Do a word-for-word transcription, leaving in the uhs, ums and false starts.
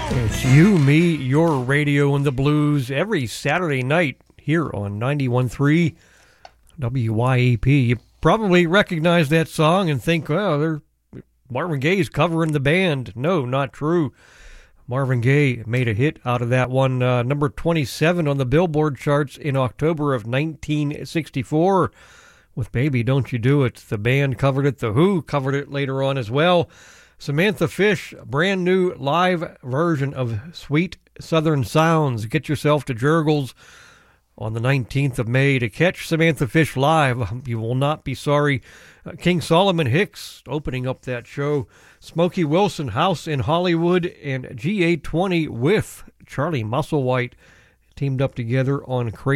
It's you, me, your radio, and the blues every Saturday night here on ninety-one point three W Y E P. You probably recognize that song and think, well, they're Marvin Gaye's covering the band. No, not true. Marvin Gaye made a hit out of that one, uh, number twenty-seven on the Billboard charts in October of nineteen sixty-four with Baby Don't You Do It. The band covered it. The Who covered it later on as well. Samantha Fish, a brand new live version of Sweet Southern Sounds. Get yourself to Jurgles on the nineteenth of May to catch Samantha Fish live. You will not be sorry. Uh, King Solomon Hicks opening up that show. Smokey Wilson, House in Hollywood, and G A twenty with Charlie Musselwhite teamed up together on Crazy